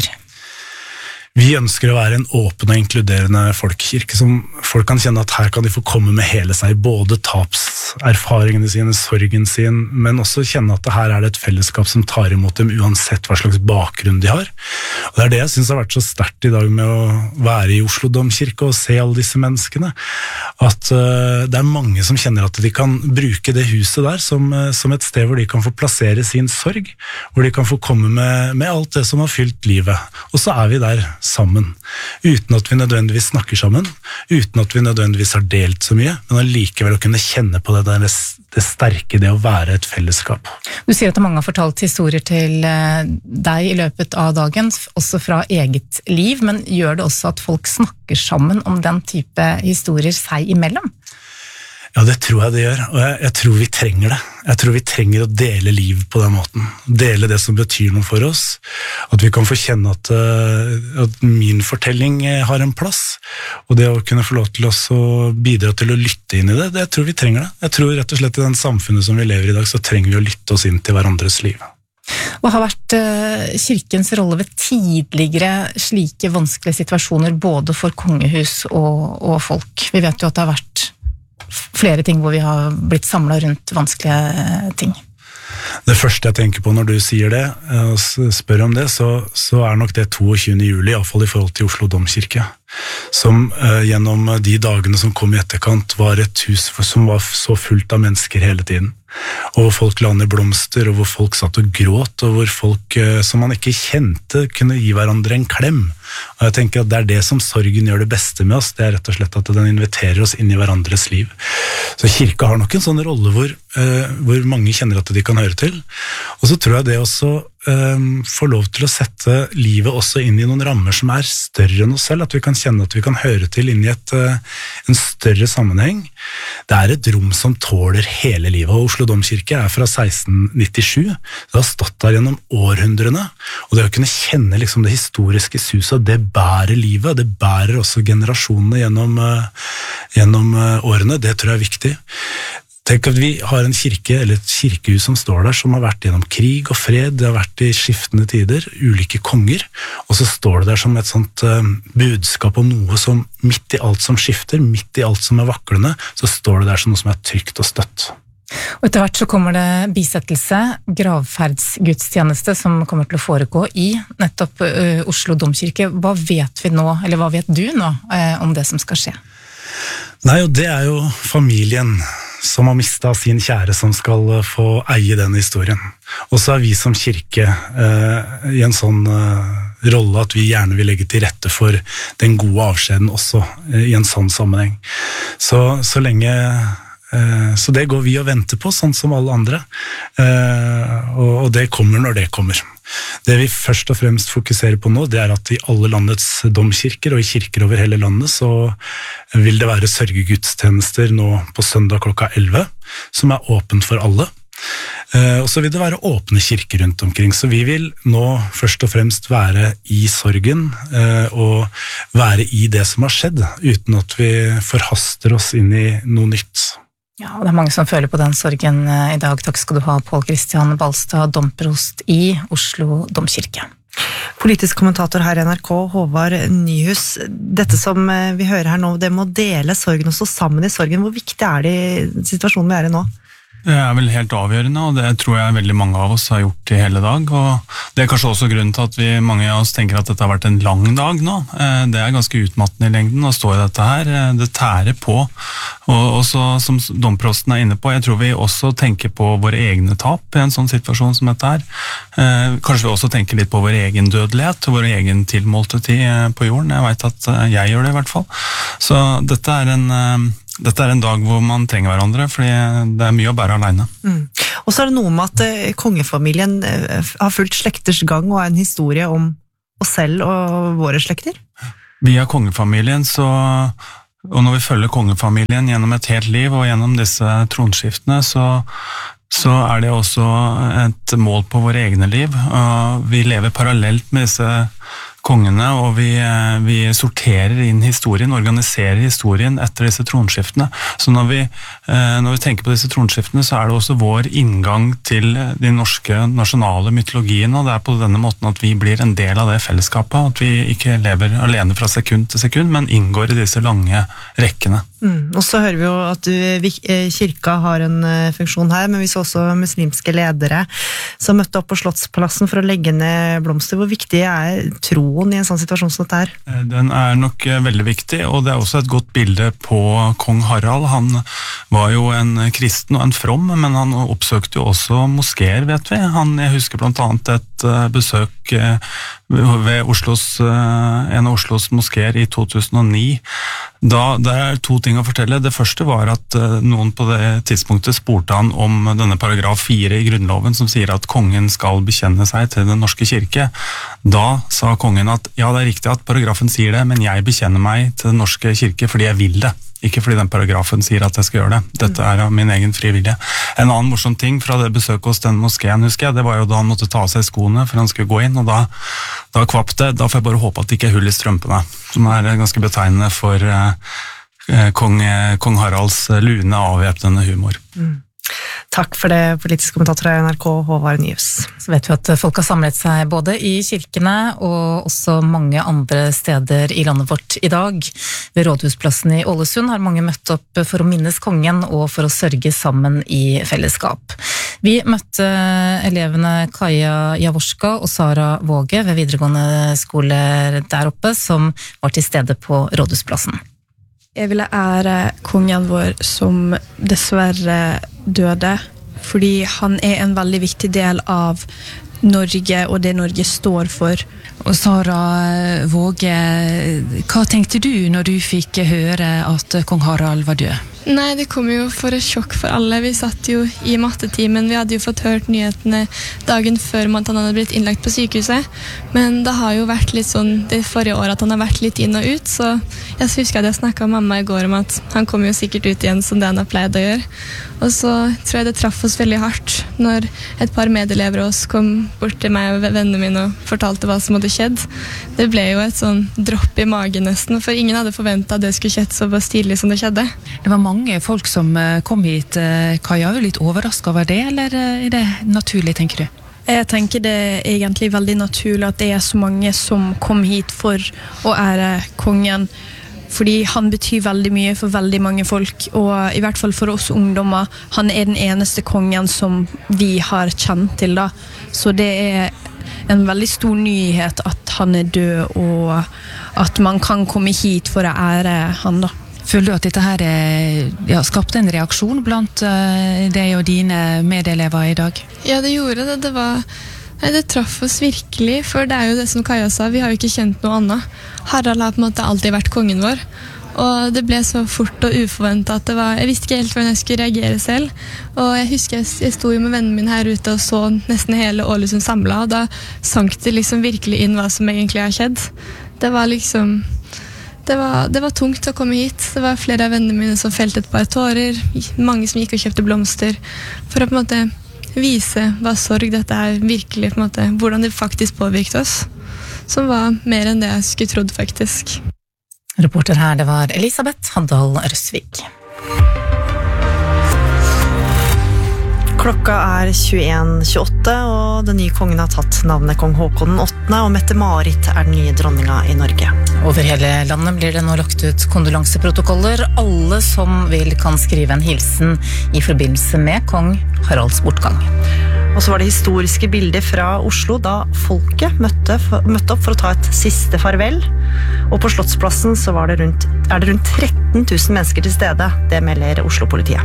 Vi ønsker å være en åpen og inkluderende folkekirke, som folk kan kjenne at her kan de få komme med hele seg, både tapserfaringene sine, sorgen sin, men også kjenne at her er det et fellesskap som tar imot dem uansett hva slags bakgrunn de har. Og det er det jeg synes har vært så sterkt i dag med å være i Oslo Domkirke og se alle disse menneskene, at uh, det er mange som kjenner at de kan bruke det huset der som, uh, som et sted hvor de kan få plassere sin sorg, hvor de kan få komme med, med alt det som har fylt livet. Og så er vi der sammen, uten at vi nødvendigvis snakker sammen, uten at vi nødvendigvis har delt så mye, men allikevel å kunne kjenne på det, det, det sterke, det å være et fellesskap. Du sier at mange har fortalt historier til deg i løpet av dagen, også fra eget liv, men gjør det også at folk snakker sammen om den type historier seg imellom? Ja, det tror jeg det gjør, og jeg, jeg tror vi trenger det. Jeg tror vi trenger å dele liv på den måten. Dele det som betyr noe for oss. At vi kan få kjenne at, at min fortelling har en plass. Og det å kunne få lov til oss å bidra til å lytte inn i det, det jeg tror vi trenger det. Jeg tror rett og slett i den samfunnet som vi lever i dag, så trenger vi å lytte oss inn til hverandres liv. Hva har vært kirkens rolle ved tidligere slike vanskelige situasjoner, både for kongehus og, og folk? Vi vet jo at det har vært flere ting hvor vi har blitt samlet rundt vanskelige ting. Det første jeg tenker på når du sier det, og spør om det, så, så er nok det toogtyvende juli, i hvert fall i forhold til Oslo Domkirke, som uh, gjennom de dagene som kom i etterkant var et hus som var så fullt av mennesker hele tiden. Og hvor folk la ned blomster, og hvor folk satt og gråt, og hvor folk uh, som man ikke kjente kunne gi hverandre en klem. Og jeg tenker at det er det som sorgen gjør det beste med oss, det er rett og slett at den inviterer oss inn i hverandres liv. Så kirka har nok en sånn rolle hvor, uh, hvor mange kjenner at de kan høre til. Og så tror jeg det også um, får lov til å sette livet også inn i noen rammer som er større enn oss selv, at vi kan kjenne at vi kan høre til inn i et, uh, en større sammenheng. Det er et rom som tåler hele livet, og Oslo Domkirke er fra seksten nittisju, det har stått der gjennom århundrene, og det å kunne kjenne liksom det historiske suset, det bærer livet, det bærer også generasjonene gjennom, uh, gjennom uh, årene, det tror jeg er viktig. Tenk at vi har en kirke, eller et kirkehus som står der, som har vært gjennom krig og fred, det har vært i skiftende tider, ulike konger, og så står det der som et sånt uh, budskap om noe som midt i alt som skifter, midt i alt som er vaklende, så står det der som noe som er trygt og støtt. Og etter hvert så kommer det bisettelse, gravferdsgudstjeneste som kommer til å foregå i nettopp uh, Oslo Domkirke. Hva vet vi nå, eller hva vet du nå uh, om det som skal skje? Nei, og det er jo familien som har mistet sin kjære som skal få eie den historien. Og så er vi som kirke uh, i en sånn uh, rolle at vi gjerne vil legge til rette for den gode avskjeden også uh, i en sånn sammenheng. Så, så lenge Så det går vi og venter på, sånn som alle andre, og det kommer når det kommer. Det vi først og fremst fokuserer på nå, det er at i alle landets domkirker og i kirker over hele landet så vil det være sørgegudstjenester nå på søndag klokka elleve, som er åpent for alle. Og så vil det være åpne kirker rundt omkring, så vi vil nå først og fremst være i sorgen og være i det som har skjedd, uten at vi forhaster oss inn i noe nytt. Ja, det er mange som føler på den sorgen i dag. Takk skal du ha, Pål Christian Balstad, domprost i Oslo domkirke. Politisk kommentator her i N R K, Håvard Nyhus. Dette som vi hører her nå, det med å dele sorgen og stå sammen i sorgen, hvor viktig er det i situasjonen vi er i nå? Det er vel helt avgjørende, og det tror jeg veldig mange av oss har gjort i hele dag. Og det er kanskje også grunnen til at vi, mange av oss tenker at dette har vært en lang dag nå. Det er ganske utmattende i lengden å stå i dette her. Det tærer på. Og også, som domprosten er inne på, jeg tror vi også tenker på våre egne tap i en sånn situasjon som dette her. Kanskje vi også tenker litt på vår egen dødelighet, vår egen tilmålte tid på jorden. Jeg vet at jeg gjør det i hvert fall. Så dette er en... Dette er en dag hvor man trenger hverandre, fordi det er mye å bære alene. Mm. Og så er det noe med at eh, kongefamilien eh, har fulgt slekters gang og er en historie om oss selv og våre slekter. Via kongefamilien, så, og når vi følger kongefamilien gjennom et helt liv og gjennom disse tronskiftene, så, så er det også et mål på våre egne liv. Og vi lever parallelt med disse kongene, og vi, vi sorterer inn historien, organiserer historien etter disse tronskiftene. Så når vi, når vi tenker på disse tronskiftene, så er det også vår inngang til de norske nasjonale mytologiene, og det er på denne måten at vi blir en del av det fellesskapet, at vi ikke lever alene fra sekund til sekund, men inngår i disse lange rekkene. Mm. Og så hører vi jo at du, kirka har en funksjon her, men vi så også muslimske ledere som møtte opp på Slottsplassen for å legge ned blomster. Hvor viktig er troen i en sånn situasjon som dette er? Den er nok veldig viktig, og det er også et godt bilde på kong Harald. Han var jo en kristen og en from, men han oppsøkte jo også moskéer, vet vi. Han, jeg husker blant annet et besøk ved Oslos, en av Oslos moskéer i to tusen og ni. Da, det er to ting å fortelle. Det første var at noen på det tidspunktet spurte han om denne paragraf fire i Grunnloven som sier at kongen skal bekjenne seg til den norske kirke. Da sa kongen at ja, det er riktig at paragrafen sier det, men jeg bekjenner meg til den norske kirke fordi jeg vil det. Ikke fordi den paragrafen sier at jeg skal gjøre det. Dette er av min egen frivillige. En annen morsom ting fra det besøket hos den moskeen, husker jeg, det var jo da han måtte ta av seg skoene for han skulle gå inn, og da, da kvapp det. Da får jeg bare håpe at det ikke er hull i strømpene, som er ganske betegnende for eh, kong, kong Haralds lune avvæpnende humor. Mm. Takk for det, politisk kommentator i N R K, Håvard Nyhus. Så vet vi at folk har samlet seg både i kirkene og også mange andre steder i landet vårt i dag. Ved Rådhusplassen i Ålesund har mange møtt opp for å minnes kongen og for å sørge sammen i fellesskap. Vi møtte elevene Kaja Javorska og Sara Våge ved videregående skole der oppe, som var til stede på Rådhusplassen. Jeg ville ære kongen vår som dessverre døde, fordi han er en veldig viktig del av Norge og det Norge står for. Og Sara Våge, hva tenkte du når du fikk høre at kong Harald var død? Nei, det kom jo for et sjokk for alle. Vi satt jo i mattetimen. Vi hadde jo fått hørt nyhetene dagen før at han hadde blitt innlagt på sykehuset. Men det har jo vært litt sånn det forrige året at han har vært litt inn og ut. Så jeg husker at jeg snakket med mamma i går om at han kommer jo sikkert ut igjen som det han har pleid å gjøre. Og så tror jeg det traff oss veldig hardt når et par medelever av oss kom bort til meg og vennene mine og fortalte hva som hadde skjedd. Det ble jo et sånn dropp i magen nesten, for ingen hadde forventet at det skulle skjedd så tidlig som det skjedde. Det var mange folk som kom hit. Kaja, er du litt overrasket over det, eller er det naturlig, tenker du? Jeg tenker det er egentlig veldig naturlig at det er så mange som kom hit for å ære kongen, fordi han betyr veldig mye for veldig mange folk, og i hvert fall for oss ungdommer. Han er den eneste kongen som vi har kjent til da, så det er en veldig stor nyhet at han er død, og at man kan komme hit for å ære han da. Føler du at dette her ja, skapte en reaksjon blant uh, deg og dine medelever i dag? Ja, det gjorde det. Det var... Nei, det traff oss virkelig, for det er jo det som Kaja sa, vi har jo ikke kjent noe annet. Harald har på en måte alltid vært kongen vår, og det ble så fort og uforventet at det var, jeg visste ikke helt hvordan jeg skulle reagere selv, og jeg husker jeg, jeg sto jo med vennene mine her ute og så nesten hele Ålesund samlet, og da sank det liksom virkelig inn hva som egentlig har skjedd. Det var liksom... Det var, det var tungt å komme hit. Det var flere av vennene mine som felte et par tårer, mange som gikk og kjøpte blomster, for å på en måte vise hva sorg dette er virkelig, på en måte, hvordan det faktisk påvirket oss, som var mer enn det jeg skulle trodd faktisk. Reporter her, det var Elisabeth Handal Røsvik. Klokka er tjueen tjueåtte, og den nye kongen har tatt navnet kong Håkon den åttende, og Mette-Marit er den nye dronninga i Norge. Over hele landet blir det nå lagt ut kondolanseprotokoller. Alle som vil kan skrive en hilsen i forbindelse med kong Haralds bortgang. Og så var det historiske bilder fra Oslo da folket møtte, møtte opp for å ta et siste farvel. Og på Slottsplassen så var det rundt, er det rundt tretten tusen mennesker til stede. Det melder Oslo-politiet.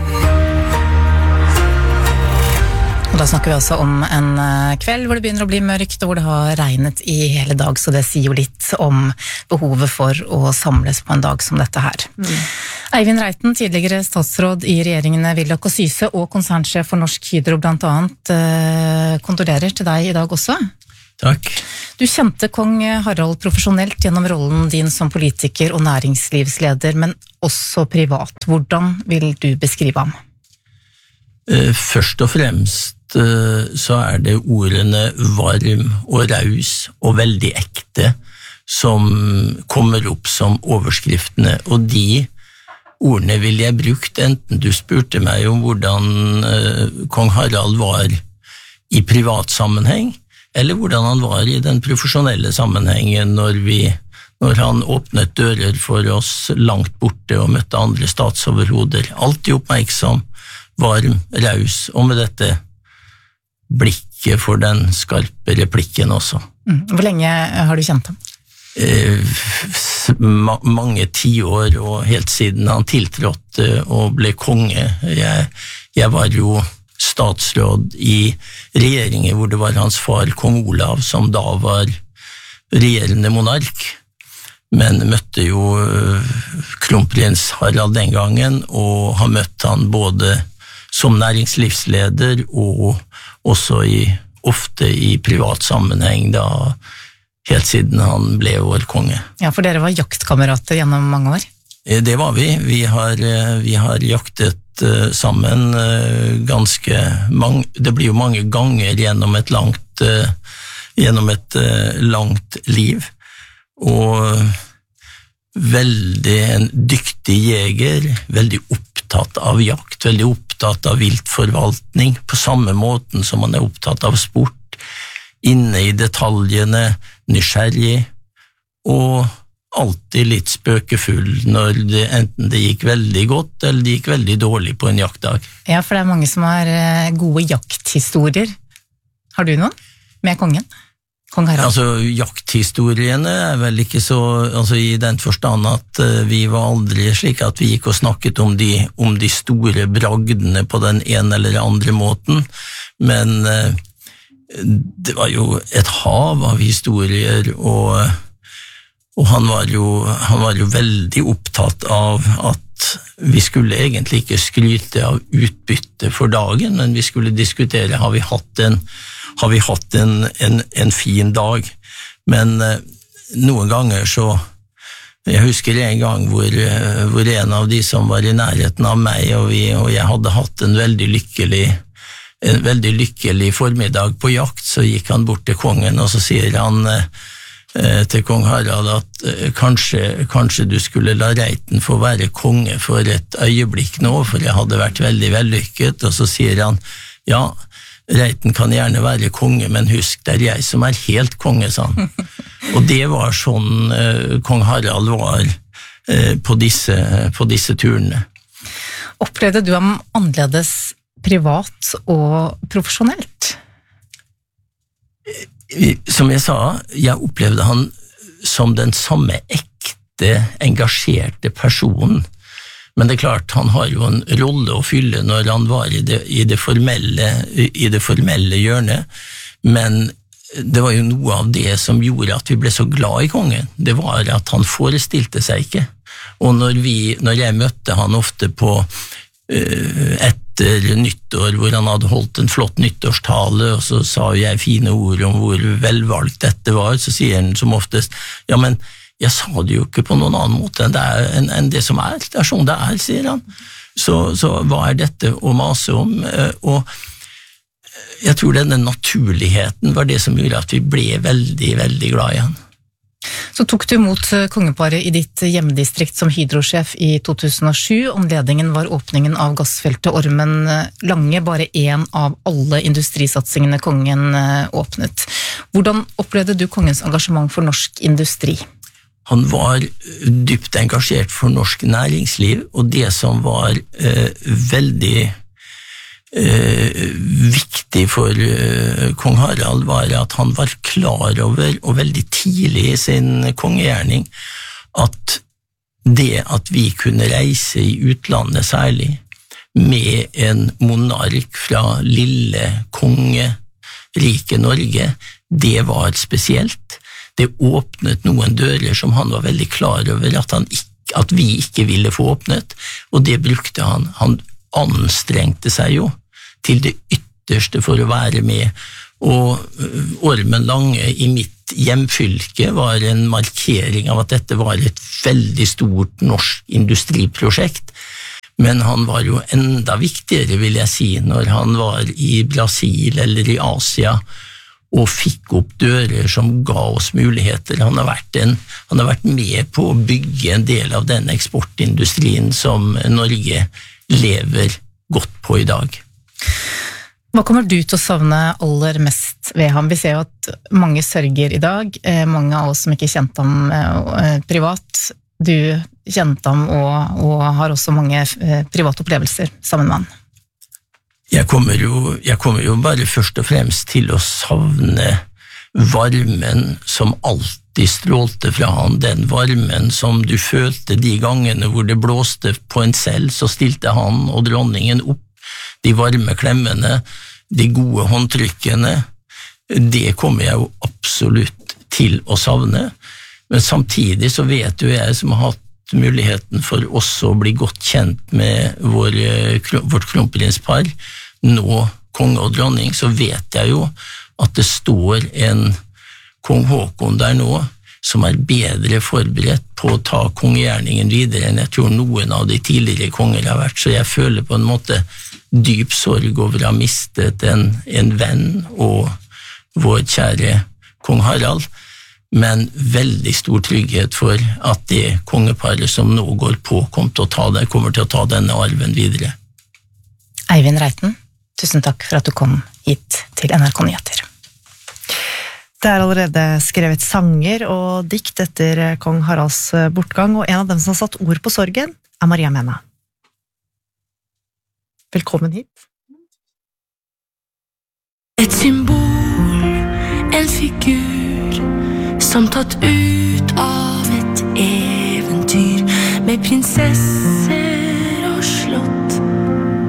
Og da snakker vi altså om en kveld hvor det begynner å bli mørkt, og hvor det har regnet i hele dag, så det sier jo litt om behovet for å samles på en dag som dette her. Mm. Eivind Reiten, tidligere statsråd i regjeringene Willoch og Syse og konsernsjef for Norsk Hydro blant annet, kondolerer til deg i dag også. Takk. Du kjente kong Harald profesjonelt gjennom rollen din som politiker og næringslivsleder, men også privat. Hvordan vil du beskrive ham? Først og fremst så er det ordene varm og raus og veldig ekte som kommer opp som overskriftene, og de ordene vil jeg brukt enten du spurte meg om hvordan kong Harald var i privat sammenheng, eller hvordan han var i den profesjonelle sammenhengen når, vi, når han åpnet dører for oss langt borte og møtte andre statsoverhoder. Alltid oppmerksom, varm, raus, og med dette blikket for den skarpe replikken også. Mm. Hvor lenge har du kjent ham? Eh, ma mange tiår, og helt siden han tiltrådte og ble konge. Jeg, jeg var jo statsråd i regjeringen hvor det var hans far, kong Olav, som da var regjerende monark, men møtte jo kronprins Harald den gangen, og har møtt han både som næringslivsleder og også i, ofte i privat sammenheng da, helt siden han ble vår konge. Ja, for dere var jaktkamerater gjennom mange år? Det var vi. Vi har, vi har jaktet sammen ganske mange, det blir jo mange ganger gjennom et langt, gjennom et langt liv, og veldig en dyktig jeger, veldig opptatt av jakt, veldig opptatt av viltforvaltning, på samme måten som man er opptatt av sport, inne i detaljene, nysgjerrig, og alltid litt spøkefull når det, enten det gikk veldig godt, eller det gikk veldig dårlig på en jaktdag. Ja, for det er mange som har gode jakthistorier. Har du noen med kongen? Kong Harald? Altså, jakthistoriene er vel ikke så, altså i den forstand at uh, vi var aldri slik at vi gikk og snakket om de, om de store bragdene på den ene eller andre måten, men uh, det var jo et hav av historier, og, og han, var jo, han var jo veldig opptatt av at vi skulle egentlig ikke skryte av utbytte for dagen, men vi skulle diskutere, har vi hatt en har vi hatt en, en, en fin dag, men eh, noen ganger så, jeg husker en gang hvor, hvor en av de som var i nærheten av meg, og, vi, og jeg hadde hatt en veldig lykkelig, en veldig lykkelig formiddag på jakt, så gikk han bort til kongen, og så sier han eh, til kong Harald at eh, kanskje, kanskje du skulle la Reiten få være konge for et øyeblikk nå, for jeg hadde vært veldig vellykket, og så sier han, ja, Reiten kan gjerne være konge, men husk, det er jeg som er helt konge, sa han. Og det var sånn eh, kong Harald var eh, på, disse, på disse turene. Opplevde du ham annerledes privat og profesjonelt? Som jeg sa, jeg opplevde han som den samme ekte, engasjerte personen. Men det er klart, han har jo en rolle å fylle når han var i det, i det, formelle, i det formelle hjørnet, men det var jo noe av det som gjorde at vi ble så glad i kongen. Det var at han forestilte seg ikke. Og når, vi, når jeg møtte han ofte på uh, etter nyttår, hvor han hadde holdt en flott nyttårstale, og så sa jeg fine ord om hvor velvalgt dette var, så sier han som oftest, ja, men jeg sa det jo ikke på noen annen måte enn det, er, enn, enn det som er. Det er sånn det er, sier han. Så, så hva er dette å mase om? Og jeg tror denne naturligheten var det som gjorde at vi ble veldig, veldig glad i han. Så tok du imot kongeparet i ditt hjemdistrikt som hydrosjef i to tusen og sju. Anledningen var åpningen av gassfeltet Ormen Lange, bare en av alle industrisatsingene kongen åpnet. Hvordan opplevde du kongens engasjement for norsk industri? Han var dypt engasjert for norsk næringsliv, og det som var eh, veldig eh, viktig for eh, kong Harald var at han var klar over, og veldig tidlig i sin kongegjerning, at det at vi kunne reise i utlandet særlig, med en monark fra lille kongeriket Norge, det var spesielt. Det åpnet noen dører som han var veldig klar over at, han ikke, at vi ikke ville få åpnet, og det brukte han. Han anstrengte seg jo til det ytterste for å være med, og Ormen Lange i mitt hjemfylke var en markering av at dette var et veldig stort norsk industriprosjekt, men han var jo enda viktigere, vil jeg si, når han var i Brasil eller i Asia, og fikk opp dører som ga oss muligheter. Han har vært, en, han har vært med på å bygge en del av den eksportindustrien som Norge lever godt på i dag. Hva kommer du til å savne aller mest ved ham? Vi ser jo at mange sørger i dag, mange av oss som ikke kjente ham privat. Du kjente ham og, og har også mange private opplevelser sammen med han. Jeg kommer, jo, jeg kommer jo bare først og fremst til å savne varmen som alltid strålte fra han, den varmen som du følte de gangene hvor det blåste på en selv, så stilte han og dronningen opp, de varme klemmene, de gode håndtrykkene, det kommer jeg jo absolutt til å savne, men samtidig så vet jo jeg som har hatt muligheten for også å bli godt kjent med vår, vårt kronprinspar, nå konge og dronning, så vet jeg jo at det står en kong Håkon der nå, som er bedre forberedt på å ta kongegjerningen videre enn jeg tror noen av de tidligere konger har vært, så jeg føler på en måte dyp sorg over å ha mistet en, en venn og vår kjære kong Harald, men veldig stor trygghet for at det kongeparet som nå går på kommer til å ta, det, kommer til å ta denne arven videre. Eivind Reiten, tusen takk for at du kom hit til N R K Nyheter. Det er allerede skrevet sanger og dikt etter kong Haralds bortgang, og en av dem som har satt ord på sorgen er Maria Mena. Velkommen hit. Et symbol, en figur, som tatt ut av et eventyr, med prinsesse